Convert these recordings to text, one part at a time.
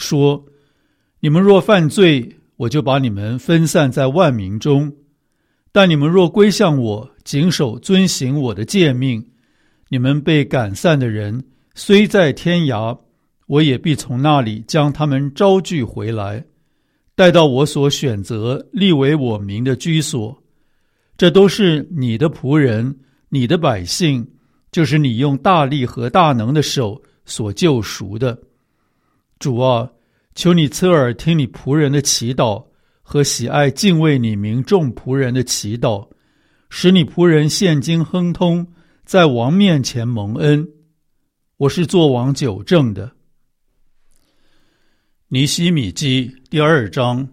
说：你们若犯罪，我就把你们分散在万民中；但你们若归向我，谨守遵行我的诫命，你们被赶散的人虽在天涯，我也必从那里将他们招聚回来，带到我所选择立为我名的居所。这都是你的仆人，你的百姓，就是你用大力和大能的手所救赎的。主啊，求你侧耳听你仆人的祈祷，和喜爱敬畏你名众仆人的祈祷，使你仆人现今亨通，在王面前蒙恩。我是做王久正的。尼希米记第2章。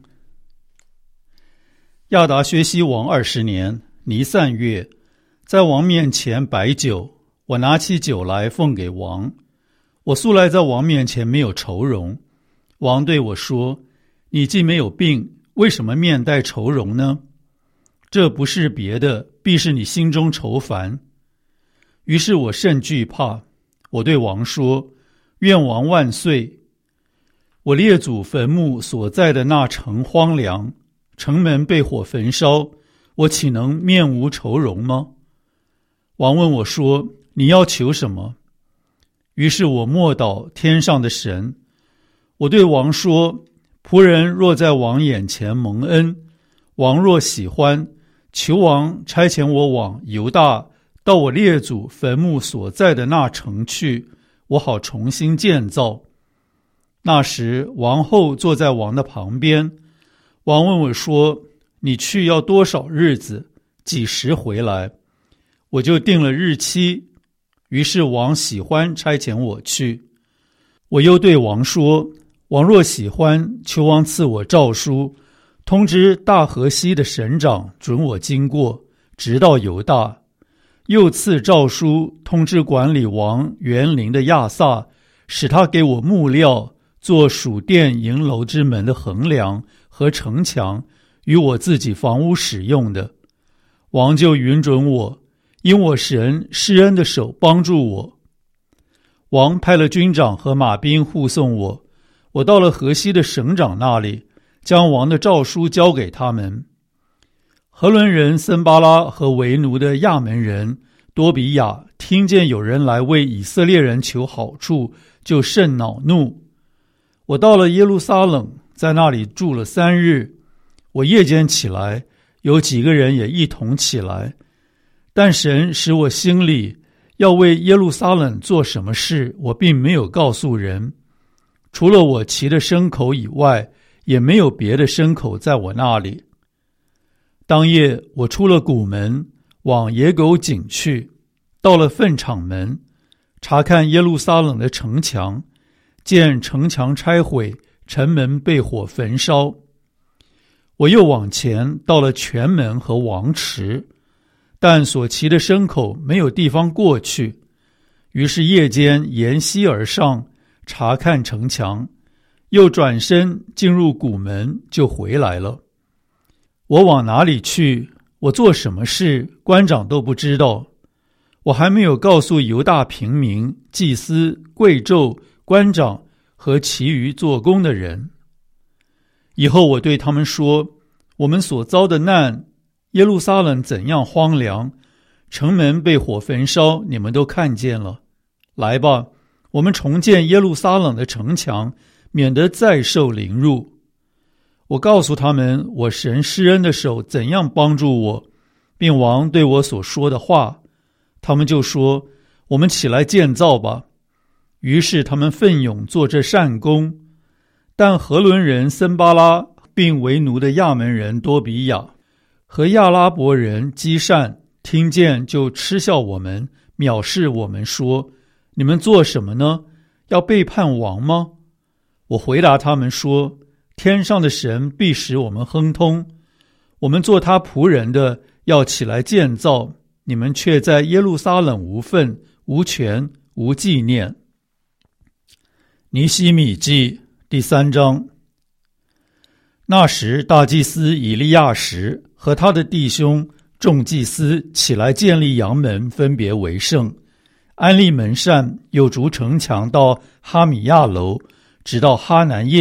亚达薛西王20年尼散月，在王面前摆酒，我拿起酒来奉给王。我素来在王面前没有愁容。王对我说：你既没有病，为什么面带愁容呢？这不是别的，必是你心中愁烦。于是我甚惧怕，我对王说：愿王万岁！我列祖坟墓所在的那城荒凉，城门被火焚烧，我岂能面无愁容吗？王问我说：你要求什么？于是我默祷天上的神。我对王说：仆人若在王眼前蒙恩，王若喜欢，求王差遣我往犹大，到我列祖坟墓所在的那城去，我好重新建造。那时王后坐在王的旁边。王问我说：你去要多少日子？几时回来？我就定了日期。于是王喜欢差遣我去。我又对王说：王若喜欢，求王赐我诏书，通知大河西的省长准我经过，直到犹大。又赐诏书通知管理王园林的亚萨，使他给我木料，做属殿营楼之门的横梁和城墙，与我自己房屋使用的。王就允准我，因我神施恩的手帮助我。王派了军长和马兵护送我，我到了河西的省长那里，将王的诏书交给他们。何伦人森巴拉和为奴的亚门人多比亚听见有人来为以色列人求好处，就甚恼怒。我到了耶路撒冷，在那里住了3日。我夜间起来，有几个人也一同起来，但神使我心里要为耶路撒冷做什么事，我并没有告诉人。除了我骑的牲口以外，也没有别的牲口在我那里。当夜我出了谷门，往野狗井去，到了粪场门，查看耶路撒冷的城墙，见城墙拆毁，城门被火焚烧。我又往前到了泉门和王池，但所骑的牲口没有地方过去，于是夜间沿溪而上，查看城墙，又转身进入谷门，就回来了。我往哪里去，我做什么事，官长都不知道。我还没有告诉犹大平民、祭司、贵胄、官长和其余做工的人。以后我对他们说：我们所遭的难，耶路撒冷怎样荒凉，城门被火焚烧，你们都看见了。来吧，我们重建耶路撒冷的城墙，免得再受凌辱。我告诉他们我神施恩的手怎样帮助我，并王对我所说的话。他们就说：我们起来建造吧。于是他们奋勇做这善工。但何伦人森巴拉并为奴的亚门人多比亚和亚拉伯人基善听见，就嗤笑我们，藐视我们，说：你们做什么呢？要背叛王吗？我回答他们说：天上的神必使我们亨通，我们做他仆人的要起来建造，你们却在耶路撒冷无份、无权、无纪念。尼希米记第3章。那时大祭司以利亚实和他的弟兄众祭司起来建立阳门，分别为圣，安立门扇，又筑城墙到哈米亚楼，直到哈南叶